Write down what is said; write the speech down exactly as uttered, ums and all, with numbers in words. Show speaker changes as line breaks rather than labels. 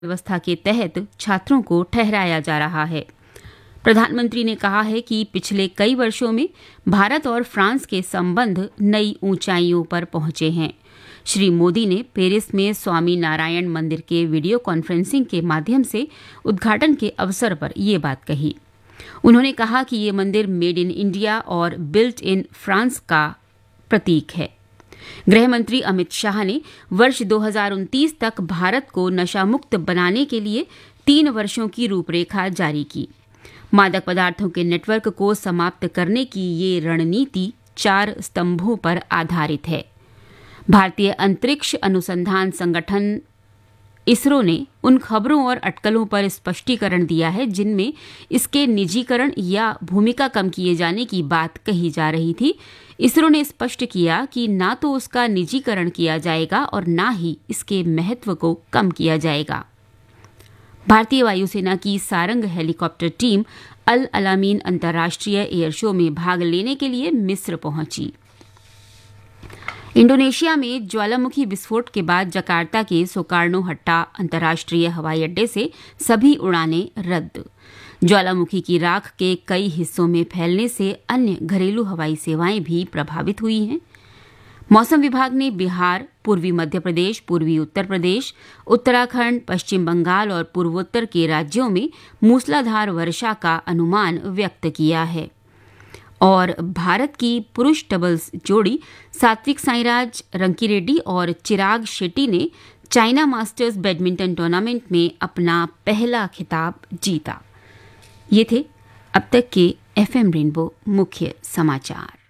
व्यवस्था के तहत छात्रों को ठहराया जा रहा है। प्रधानमंत्री ने कहा है कि पिछले कई वर्षों में भारत और फ्रांस के संबंध नई ऊंचाइयों पर पहुंचे हैं। श्री मोदी ने पेरिस में स्वामी नारायण मंदिर के वीडियो कॉन्फ्रेंसिंग के माध्यम से उद्घाटन के अवसर पर ये बात कही। उन्होंने कहा कि ये मंदिर मेड इन इंडिया और बिल्ट इन फ्रांस का प्रतीक है। गृह मंत्री अमित शाह ने वर्ष दो हज़ार उनतीस तक भारत को नशा मुक्त बनाने के लिए तीन वर्षों की रूपरेखा जारी की। मादक पदार्थों के नेटवर्क को समाप्त करने की ये रणनीति चार स्तंभों पर आधारित है। भारतीय अंतरिक्ष अनुसंधान संगठन इसरो ने उन खबरों और अटकलों पर स्पष्टीकरण दिया है जिनमें इसके निजीकरण या भूमिका कम किए जाने की बात कही जा रही थी। इसरो ने स्पष्ट किया कि ना तो उसका निजीकरण किया जाएगा और ना ही इसके महत्व को कम किया जाएगा। भारतीय वायुसेना की सारंग हेलीकॉप्टर टीम अल अलामीन अंतर्राष्ट्रीय एयर शो में भाग लेने के लिए मिस्र पहुंची। इंडोनेशिया में ज्वालामुखी विस्फोट के बाद जकार्ता के सोकार्नो हट्टा अंतर्राष्ट्रीय हवाई अड्डे से सभी उड़ानें रद्द। ज्वालामुखी की राख के कई हिस्सों में फैलने से अन्य घरेलू हवाई सेवाएं भी प्रभावित हुई हैं। मौसम विभाग ने बिहार, पूर्वी मध्य प्रदेश, पूर्वी उत्तर प्रदेश, उत्तराखंड, पश्चिम बंगाल और पूर्वोत्तर के राज्यों में मूसलाधार वर्षा का अनुमान व्यक्त किया है। और भारत की पुरुष डबल्स जोड़ी सात्विक साईराज रंकीरेड्डी और चिराग शेट्टी ने चाइना मास्टर्स बैडमिंटन टूर्नामेंट में अपना पहला खिताब जीता। ये थे अब तक के एफएम रेनबो मुख्य समाचार।